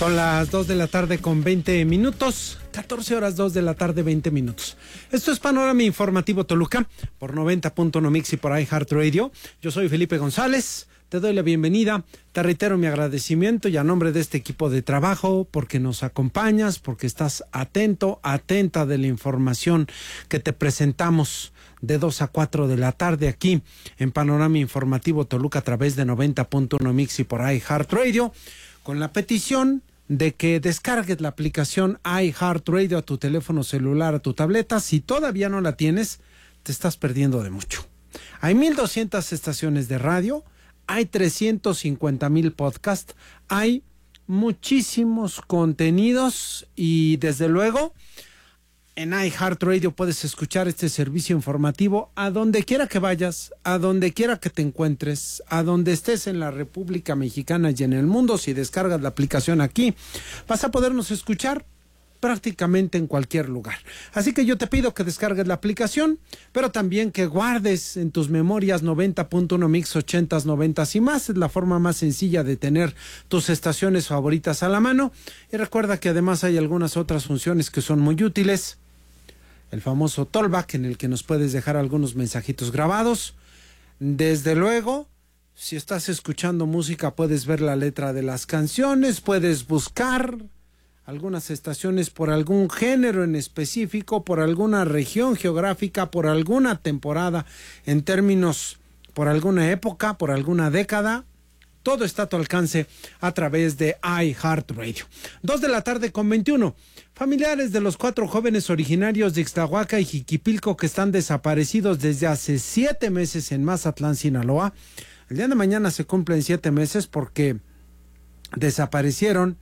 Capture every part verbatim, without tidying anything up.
Son las dos de la tarde con veinte minutos, catorce horas dos de la tarde, veinte minutos. Esto es Panorama Informativo Toluca, por noventa punto uno Mix y por iHeartRadio. Yo soy Felipe González, te doy la bienvenida, te reitero mi agradecimiento y a nombre de este equipo de trabajo, porque nos acompañas, porque estás atento, atenta de la información que te presentamos de dos a cuatro de la tarde aquí en Panorama Informativo Toluca a través de noventa punto uno Mix y por iHeartRadio, con la petición de que descargues la aplicación iHeartRadio a tu teléfono celular, a tu tableta. Si todavía no la tienes, te estás perdiendo de mucho. Hay mil doscientas estaciones de radio, hay trescientos cincuenta mil podcasts, hay muchísimos contenidos y desde luego en iHeartRadio puedes escuchar este servicio informativo a donde quiera que vayas, a donde quiera que te encuentres, a donde estés en la República Mexicana y en el mundo. Si descargas la aplicación aquí, vas a podernos escuchar prácticamente en cualquier lugar. Así que yo te pido que descargues la aplicación, pero también que guardes en tus memorias noventa punto uno Mix, ochentas, noventas y más. Es la forma más sencilla de tener tus estaciones favoritas a la mano. Y recuerda que además hay algunas otras funciones que son muy útiles. El famoso Tollback, en el que nos puedes dejar algunos mensajitos grabados. Desde luego, si estás escuchando música, puedes ver la letra de las canciones, puedes buscar algunas estaciones por algún género en específico, por alguna región geográfica, por alguna temporada, en términos, por alguna época, por alguna década. Todo está a tu alcance a través de iHeartRadio. Dos de la tarde con veintiuno. Familiares de los cuatro jóvenes originarios de Ixtlahuaca y Jiquipilco que están desaparecidos desde hace siete meses en Mazatlán, Sinaloa. El día de mañana se cumplen siete meses porque desaparecieron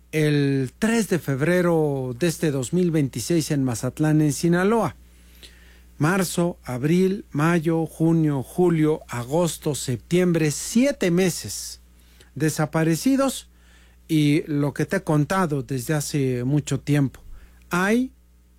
el tres de febrero de este dos mil veintiséis en Mazatlán, en Sinaloa. Marzo, abril, mayo, junio, julio, agosto, septiembre, siete meses desaparecidos. Y lo que te he contado desde hace mucho tiempo, hay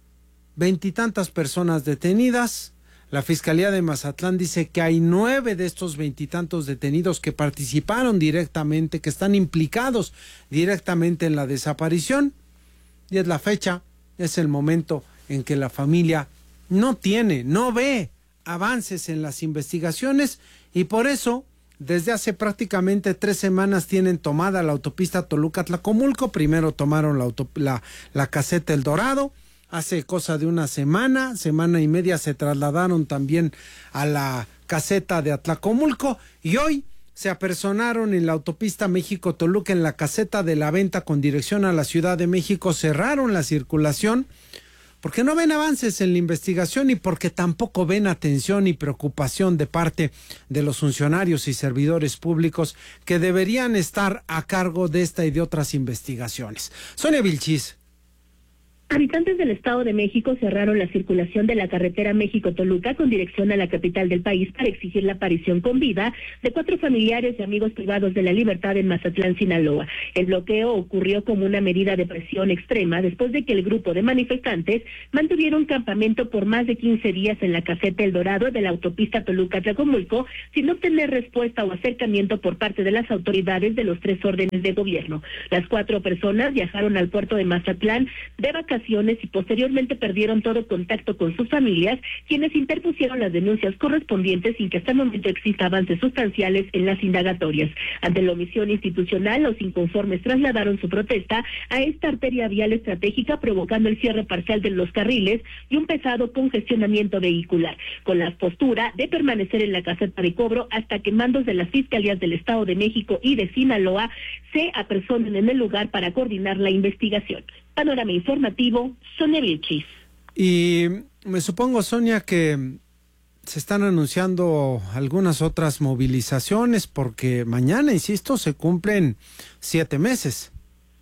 veintitantas personas detenidas. La Fiscalía de Mazatlán dice que hay nueve de estos veintitantos detenidos que participaron directamente, que están implicados directamente en la desaparición. Y es la fecha, es el momento en que la familia no tiene, no ve avances en las investigaciones y por eso desde hace prácticamente tres semanas tienen tomada la autopista Toluca-Tlacomulco. Primero tomaron la, auto, la, la caseta El Dorado. Hace cosa de una semana, semana y media se trasladaron también a la caseta de Atlacomulco y hoy se apersonaron en la autopista México-Toluca en la caseta de La Venta con dirección a la Ciudad de México. Cerraron la circulación porque no ven avances en la investigación y porque tampoco ven atención y preocupación de parte de los funcionarios y servidores públicos que deberían estar a cargo de esta y de otras investigaciones. Sonia Vilchis. Habitantes del Estado de México cerraron la circulación de la carretera México-Toluca con dirección a la capital del país para exigir la aparición con vida de cuatro familiares y amigos privados de la libertad en Mazatlán, Sinaloa. El bloqueo ocurrió como una medida de presión extrema después de que el grupo de manifestantes mantuvieron campamento por más de quince días en la caseta El Dorado de la autopista Toluca-Tlacomulco sin obtener respuesta o acercamiento por parte de las autoridades de los tres órdenes de gobierno. Las cuatro personas viajaron al puerto de Mazatlán de vacaciones y posteriormente perdieron todo contacto con sus familias, quienes interpusieron las denuncias correspondientes sin que hasta el momento exista avances sustanciales en las indagatorias. Ante la omisión institucional, los inconformes trasladaron su protesta a esta arteria vial estratégica, provocando el cierre parcial de los carriles y un pesado congestionamiento vehicular, con la postura de permanecer en la caseta de cobro hasta que mandos de las Fiscalías del Estado de México y de Sinaloa se apersonen en el lugar para coordinar la investigación. Panorama Informativo, Sonia Vilchis. Y me supongo, Sonia, que se están anunciando algunas otras movilizaciones porque mañana, insisto, se cumplen siete meses.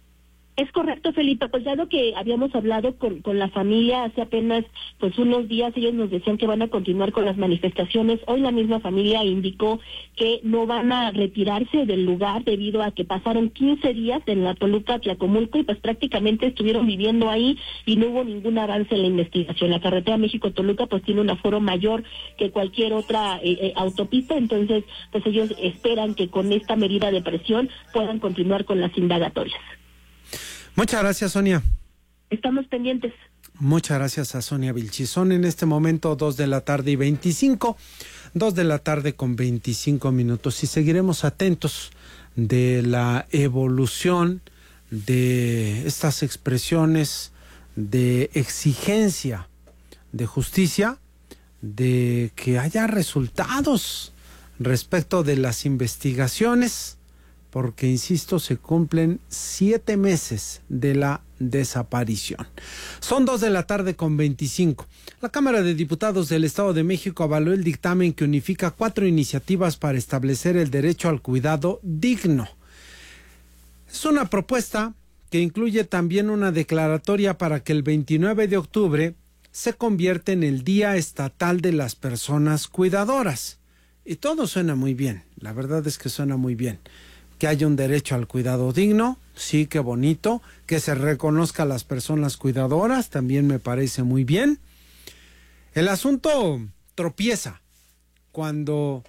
Es correcto, Felipe, pues dado que habíamos hablado con, con la familia hace apenas pues unos días, ellos nos decían que van a continuar con las manifestaciones. Hoy la misma familia indicó que no van a retirarse del lugar debido a que pasaron quince días en la Toluca Tlacomulco y pues prácticamente estuvieron viviendo ahí y no hubo ningún avance en la investigación. La carretera México-Toluca pues tiene un aforo mayor que cualquier otra eh, eh, autopista, entonces pues ellos esperan que con esta medida de presión puedan continuar con las indagatorias. Muchas gracias, Sonia. Estamos pendientes. Muchas gracias a Sonia Vilchis. Son en este momento dos de la tarde y veinticinco, dos de la tarde con veinticinco minutos, y seguiremos atentos de la evolución de estas expresiones de exigencia de justicia, de que haya resultados respecto de las investigaciones, porque, insisto, se cumplen siete meses de la desaparición. Son dos de la tarde con veinticinco. La Cámara de Diputados del Estado de México avaló el dictamen que unifica cuatro iniciativas para establecer el derecho al cuidado digno. Es una propuesta que incluye también una declaratoria para que el veintinueve de octubre se convierta en el Día Estatal de las Personas Cuidadoras. Y todo suena muy bien, la verdad es que suena muy bien. Que haya un derecho al cuidado digno, sí, qué bonito. Que se reconozca a las personas cuidadoras, también me parece muy bien. El asunto tropieza cuando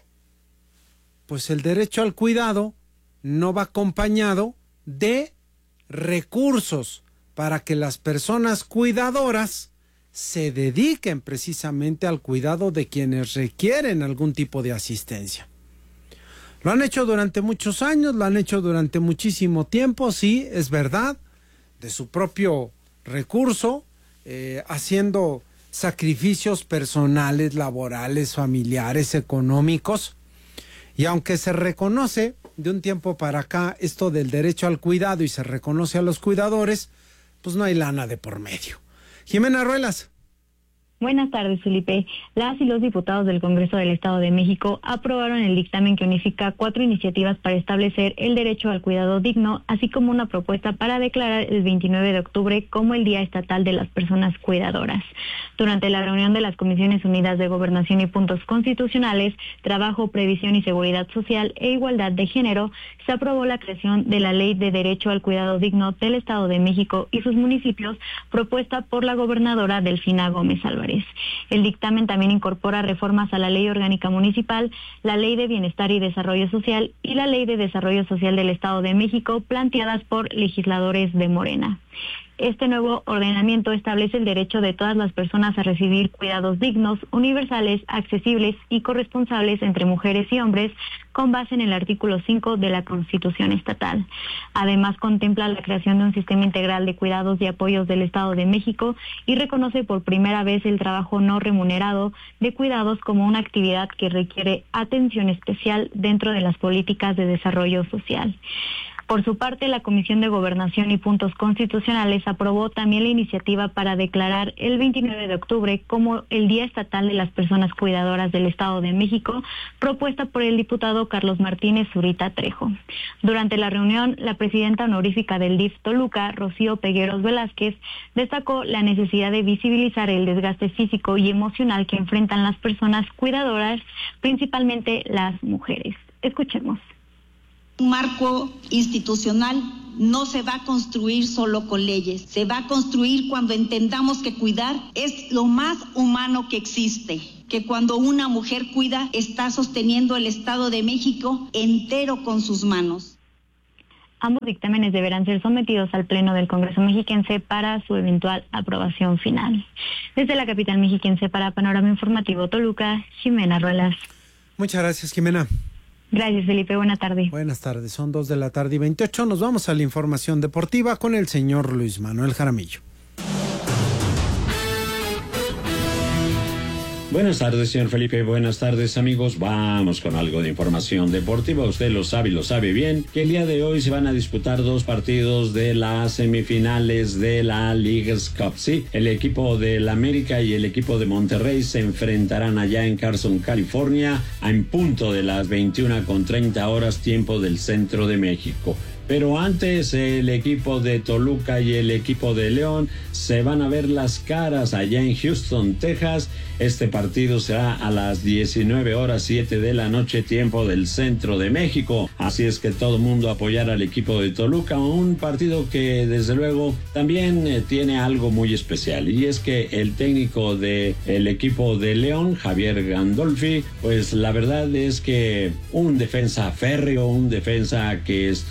pues el derecho al cuidado no va acompañado de recursos para que las personas cuidadoras se dediquen precisamente al cuidado de quienes requieren algún tipo de asistencia. Lo han hecho durante muchos años, lo han hecho durante muchísimo tiempo, sí, es verdad, de su propio recurso, eh, haciendo sacrificios personales, laborales, familiares, económicos. Y aunque se reconoce de un tiempo para acá esto del derecho al cuidado y se reconoce a los cuidadores, pues no hay lana de por medio. Jimena Ruelas. Buenas tardes, Felipe. Las y los diputados del Congreso del Estado de México aprobaron el dictamen que unifica cuatro iniciativas para establecer el derecho al cuidado digno, así como una propuesta para declarar el veintinueve de octubre como el Día Estatal de las Personas Cuidadoras. Durante la reunión de las Comisiones Unidas de Gobernación y Puntos Constitucionales, Trabajo, Previsión y Seguridad Social e Igualdad de Género, se aprobó la creación de la Ley de Derecho al Cuidado Digno del Estado de México y sus municipios, propuesta por la gobernadora Delfina Gómez Álvarez. El dictamen también incorpora reformas a la Ley Orgánica Municipal, la Ley de Bienestar y Desarrollo Social y la Ley de Desarrollo Social del Estado de México, planteadas por legisladores de Morena. Este nuevo ordenamiento establece el derecho de todas las personas a recibir cuidados dignos, universales, accesibles y corresponsables entre mujeres y hombres, con base en el artículo cinco de la Constitución Estatal. Además, contempla la creación de un sistema integral de cuidados y apoyos del Estado de México y reconoce por primera vez el trabajo no remunerado de cuidados como una actividad que requiere atención especial dentro de las políticas de desarrollo social. Por su parte, la Comisión de Gobernación y Puntos Constitucionales aprobó también la iniciativa para declarar el veintinueve de octubre como el Día Estatal de las Personas Cuidadoras del Estado de México, propuesta por el diputado Carlos Martínez Zurita Trejo. Durante la reunión, la presidenta honorífica del D I F Toluca, Rocío Pegueros Velázquez, destacó la necesidad de visibilizar el desgaste físico y emocional que enfrentan las personas cuidadoras, principalmente las mujeres. Escuchemos. Un marco institucional no se va a construir solo con leyes, se va a construir cuando entendamos que cuidar es lo más humano que existe, que cuando una mujer cuida está sosteniendo el Estado de México entero con sus manos. Ambos dictámenes deberán ser sometidos al Pleno del Congreso mexiquense para su eventual aprobación final. Desde la capital mexiquense para Panorama Informativo Toluca, Jimena Ruelas. Muchas gracias, Jimena. Gracias, Felipe. Buena tarde. Buenas tardes. Son dos de la tarde y veintiocho. Nos vamos a la información deportiva con el señor Luis Manuel Jaramillo. Buenas tardes, señor Felipe. Buenas tardes, amigos. Vamos con algo de información deportiva. Usted lo sabe y lo sabe bien, que el día de hoy se van a disputar dos partidos de las semifinales de la Leagues Cup. Sí, el equipo del América y el equipo de Monterrey se enfrentarán allá en Carson, California, en punto de las veintiuna con treinta horas, tiempo del centro de México. Pero antes, el equipo de Toluca y el equipo de León se van a ver las caras allá en Houston, Texas. Este partido será a las diecinueve horas siete de la noche, tiempo del centro de México. Así es que todo mundo apoyar al equipo de Toluca, un partido que desde luego también eh, tiene algo muy especial. Y es que el técnico del equipo de León, Javier Gandolfi, pues la verdad es que un defensa férreo, un defensa que estuviera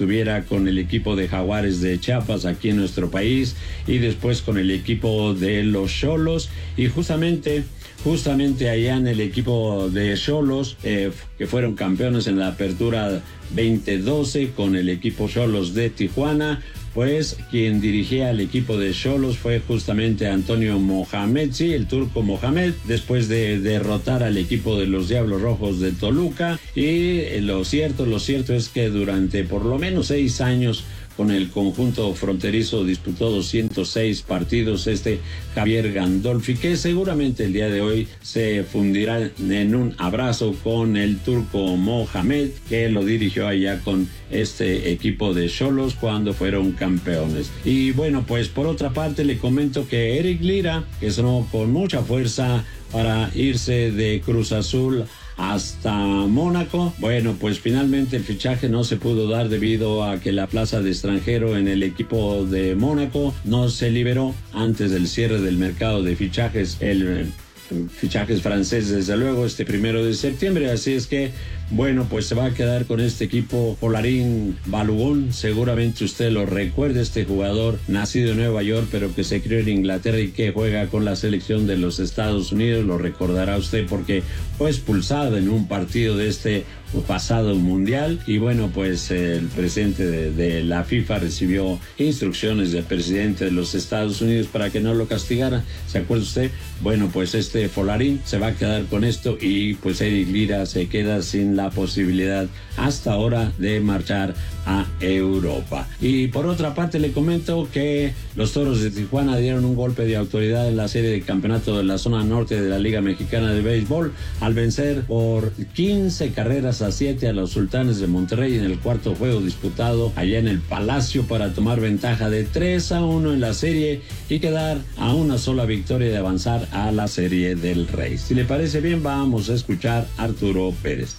con el equipo de Jaguares de Chiapas aquí en nuestro país y después con el equipo de los Xolos y justamente justamente allá en el equipo de Xolos eh, que fueron campeones en la apertura veinte doce con el equipo Xolos de Tijuana. Pues quien dirigía al equipo de Xolos fue justamente Antonio Mohamed, sí, el turco Mohamed, después de derrotar al equipo de los Diablos Rojos de Toluca. Y lo cierto, lo cierto es que durante por lo menos seis años con el conjunto fronterizo disputó doscientos seis partidos este Javier Gandolfi, que seguramente el día de hoy se fundirá en un abrazo con el turco Mohamed, que lo dirigió allá con este equipo de Xolos cuando fueron campeones. Y bueno, pues por otra parte le comento que Eric Lira, que sonó con mucha fuerza para irse de Cruz Azul hasta Mónaco, bueno, pues finalmente el fichaje no se pudo dar debido a que la plaza de extranjero en el equipo de Mónaco no se liberó antes del cierre del mercado de fichajes, el fichajes franceses, desde luego, este primero de septiembre, así es que bueno, pues se va a quedar con este equipo Polarín Balogun. Seguramente usted lo recuerda, este jugador nacido en Nueva York pero que se crió en Inglaterra y que juega con la selección de los Estados Unidos. Lo recordará usted porque fue expulsado en un partido de este pasado mundial y bueno, pues el presidente de, de la FIFA recibió instrucciones del presidente de los Estados Unidos para que no lo castigara. ¿Se acuerda usted? Bueno, pues este Polarín se va a quedar con esto y pues Eric Lira se queda sin la posibilidad hasta ahora de marchar a Europa. Y por otra parte le comento que los Toros de Tijuana dieron un golpe de autoridad en la serie de campeonato de la zona norte de la Liga Mexicana de Béisbol al vencer por quince carreras a siete a los Sultanes de Monterrey en el cuarto juego disputado allá en el Palacio para tomar ventaja de tres a uno en la serie y quedar a una sola victoria de avanzar a la Serie del Rey. Si le parece bien, vamos a escuchar a Arturo Pérez.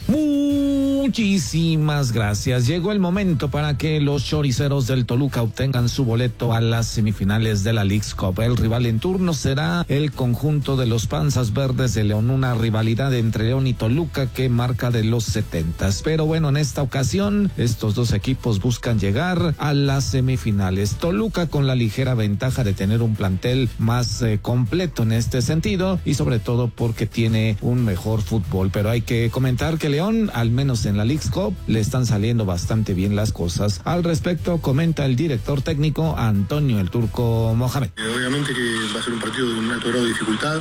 Muchísimas gracias. Llegó el momento para que los choriceros del Toluca obtengan su boleto a las semifinales de la Leagues Cup. El rival en turno será el conjunto de los Panzas Verdes de León, una rivalidad entre León y Toluca que marca de los setentas. Pero bueno, en esta ocasión estos dos equipos buscan llegar a las semifinales. Toluca con la ligera ventaja de tener un plantel más eh, completo en este sentido y sobre todo porque tiene un mejor fútbol. Pero hay que comentar que León, al menos en la Leagues Cup, le están saliendo bastante bien las cosas. Al respecto comenta el director técnico Antonio el Turco Mohamed. Eh, obviamente que va a ser un partido de un alto grado de dificultad.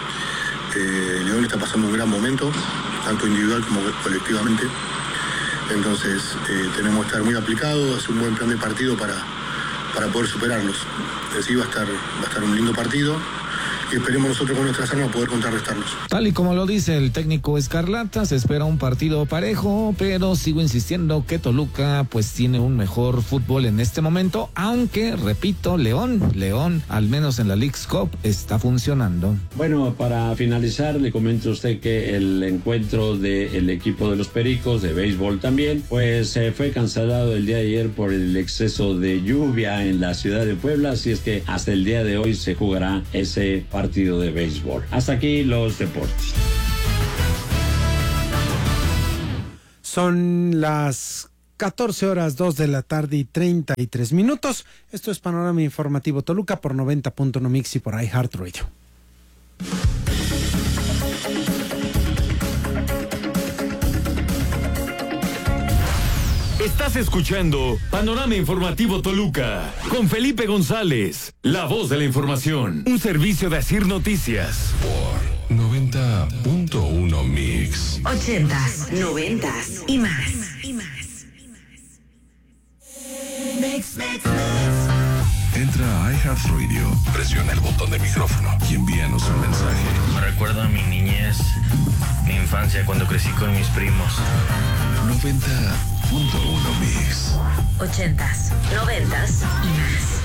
Eh, León está pasando un gran momento, tanto individual como colectivamente. Entonces eh, tenemos que estar muy aplicados, hacer un buen plan de partido para, para poder superarlos. Así va a estar, va a estar un lindo partido. Y esperemos nosotros con nuestras armas poder contrarrestarlos. Tal y como lo dice el técnico Escarlata, se espera un partido parejo, pero sigo insistiendo que Toluca pues tiene un mejor fútbol en este momento, aunque, repito, León, León, al menos en la Leagues Cup, está funcionando. Bueno, para finalizar, le comento a usted que el encuentro del equipo de los Pericos, de béisbol también, pues eh, fue cancelado el día de ayer por el exceso de lluvia en la ciudad de Puebla, así es que hasta el día de hoy se jugará ese partido de béisbol. Hasta aquí los deportes. Son las catorce horas dos de la tarde y treinta y tres minutos. Esto es Panorama Informativo Toluca por noventa punto uno Mix y por iHeartRadio. Estás escuchando Panorama Informativo Toluca con Felipe González, la voz de la información, un servicio de Asir Noticias. Por noventa punto uno Mix. Ochentas, noventas y más. Y más. Mix, mix, mix. Entra a iHeartRadio, presiona el botón de micrófono y envíanos un mensaje. Me recuerda a mi niñez, mi infancia cuando crecí con mis primos. noventa punto uno Mix. Ochentas, noventas y más.